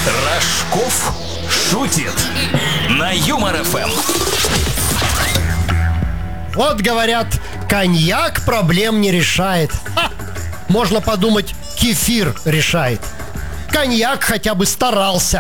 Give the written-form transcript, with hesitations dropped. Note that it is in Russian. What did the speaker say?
Рожков шутит на Юмор ФМ. Вот говорят, коньяк проблем не решает. Можно подумать, кефир решает. Коньяк хотя бы старался.